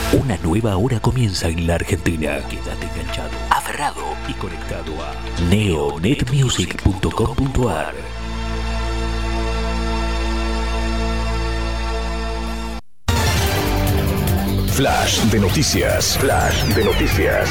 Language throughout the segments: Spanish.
Una nueva hora comienza en la Argentina. Quédate enganchado, aferrado y conectado a neonetmusic.com.ar. Flash de noticias. Flash de noticias.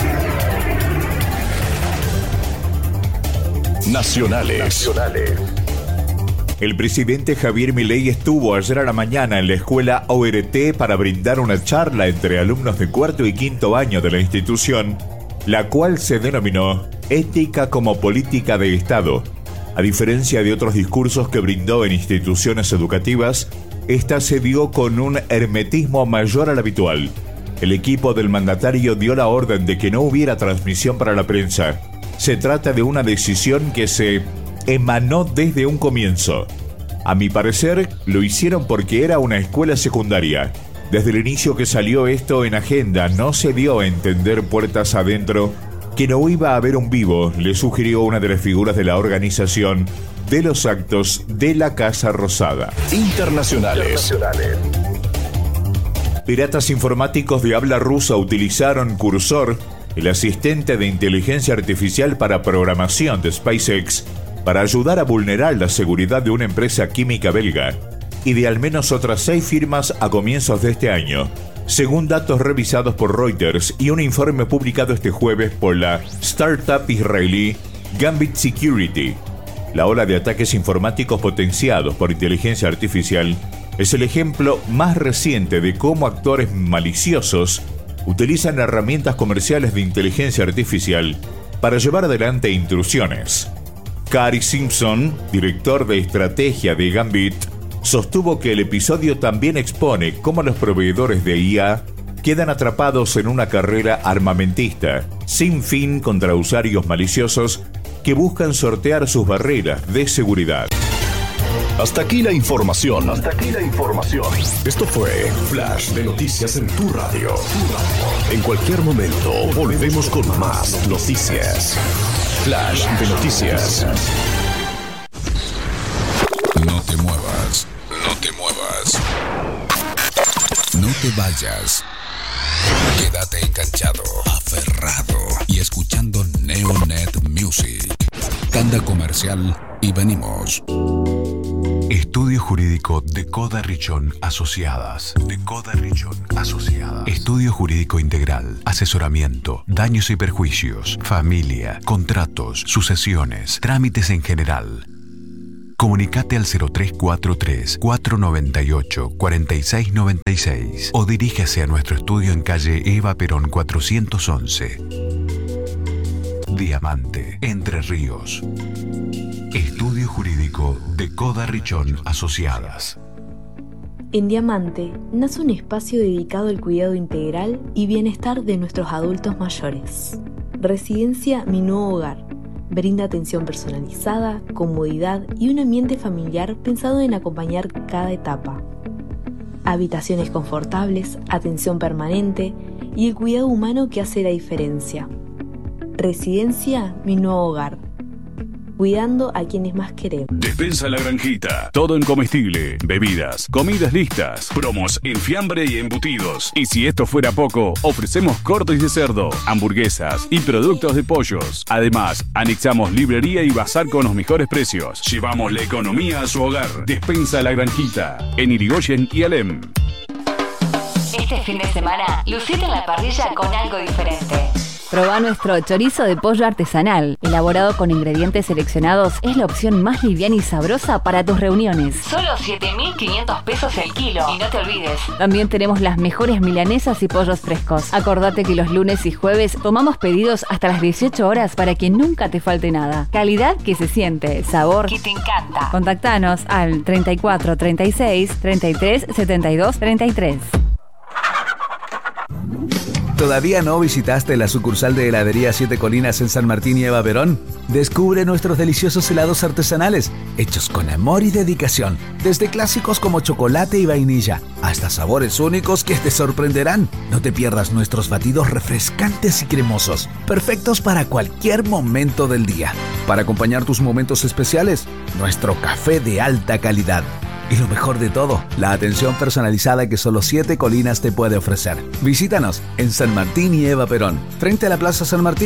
Nacionales. El presidente Javier Milei estuvo ayer a la mañana en la escuela ORT para brindar una charla entre alumnos de cuarto y quinto año de la institución, la cual se denominó Ética como Política de Estado. A diferencia de otros discursos que brindó en instituciones educativas, esta se dio con un hermetismo mayor al habitual. El equipo del mandatario dio la orden de que no hubiera transmisión para la prensa. Se trata de una decisión que se emanó desde un comienzo. A mi parecer, lo hicieron porque era una escuela secundaria. Desde el inicio que salió esto en agenda, no se dio a entender puertas adentro que no iba a haber un vivo, le sugirió una de las figuras de la organización de los actos de la Casa Rosada. Internacionales. Piratas informáticos de habla rusa utilizaron Cursor, el asistente de inteligencia artificial para programación de SpaceX, para ayudar a vulnerar la seguridad de una empresa química belga y de al menos otras 6 firmas a comienzos de este año, según datos revisados por Reuters y un informe publicado este jueves por la startup israelí Gambit Security. La ola de ataques informáticos potenciados por inteligencia artificial es el ejemplo más reciente de cómo actores maliciosos utilizan herramientas comerciales de inteligencia artificial para llevar adelante intrusiones. Cary Simpson, director de estrategia de Gambit, sostuvo que el episodio también expone cómo los proveedores de IA quedan atrapados en una carrera armamentista, sin fin contra usuarios maliciosos que buscan sortear sus barreras de seguridad. Hasta aquí la información. Esto fue Flash de Noticias en tu radio. En cualquier momento volvemos con más noticias. Flash de Noticias. No te muevas. No te vayas. Quédate enganchado, aferrado y escuchando Neonet Music. Tanda comercial y venimos. Estudio Jurídico de Coda Richón Asociadas. Estudio Jurídico Integral. Asesoramiento, daños y perjuicios, familia, contratos, sucesiones, trámites en general. Comunicate al 0343-498-4696 o diríjase a nuestro estudio en calle Eva Perón 411. Diamante, Entre Ríos. Estudio Jurídico de Coda Richón Asociadas. En Diamante nace un espacio dedicado al cuidado integral y bienestar de nuestros adultos mayores. Residencia Mi Nuevo Hogar. Brinda atención personalizada, comodidad y un ambiente familiar pensado en acompañar cada etapa. Habitaciones confortables, atención permanente y el cuidado humano que hace la diferencia. Residencia Mi Nuevo Hogar. Cuidando a quienes más queremos. Despensa La Granjita. Todo en comestible, bebidas, comidas listas, promos en fiambre y embutidos. Y si esto fuera poco, ofrecemos cortes de cerdo, hamburguesas y productos de pollos. Además, anexamos librería y bazar con los mejores precios. Llevamos la economía a su hogar. Despensa La Granjita. En Irigoyen y Alem. Este fin de semana, lucite en la parrilla con algo diferente. Probá nuestro chorizo de pollo artesanal. Elaborado con ingredientes seleccionados, es la opción más liviana y sabrosa para tus reuniones. Solo 7.500 pesos el kilo. Y no te olvides. También tenemos las mejores milanesas y pollos frescos. Acordate que los lunes y jueves tomamos pedidos hasta las 18 horas para que nunca te falte nada. Calidad que se siente, sabor que te encanta. Contactanos al 34 36 33 72 33. ¿Todavía no visitaste la sucursal de Heladería Siete Colinas en San Martín y Eva Perón? Descubre nuestros deliciosos helados artesanales, hechos con amor y dedicación, desde clásicos como chocolate y vainilla, hasta sabores únicos que te sorprenderán. No te pierdas nuestros batidos refrescantes y cremosos, perfectos para cualquier momento del día. Para acompañar tus momentos especiales, nuestro café de alta calidad. Y lo mejor de todo, la atención personalizada que solo 7 Colinas te puede ofrecer. Visítanos en San Martín y Eva Perón, frente a la Plaza San Martín.